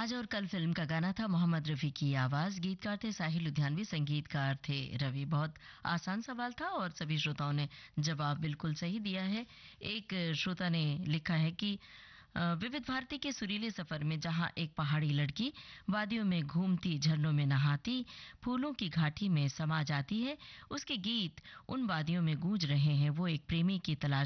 आज और कल फिल्म का गाना था, मोहम्मद रफ़ी की आवाज़, गीतकार थे साहिल लुधियानवी, संगीतकार थे रवि। बहुत आसान सवाल था और सभी श्रोताओं ने जवाब बिल्कुल सही दिया है। एक श्रोता ने लिखा है कि विविध भारती के सुरीले सफर में जहां एक पहाड़ी लड़की वादियों में घूमती, झरनों में नहाती, फूलों की घाटी में समा जाती है, उसके गीत उन वादियों में गूंज रहे हैं। वो एक प्रेमी की तलाश